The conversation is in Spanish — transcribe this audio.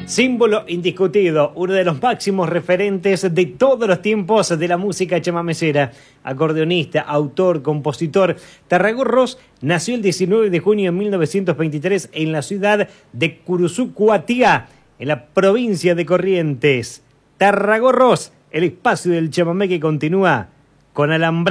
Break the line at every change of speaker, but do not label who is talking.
Símbolo indiscutido, uno de los máximos referentes de todos los tiempos de la música chamamecera. Acordeonista, autor, compositor, Tarragó-Ros nació el 19 de junio de 1923 en la ciudad de Curuzucuatiá, en la provincia de Corrientes. Tarragó-Ros, el espacio del chamamé que continúa con alambrado.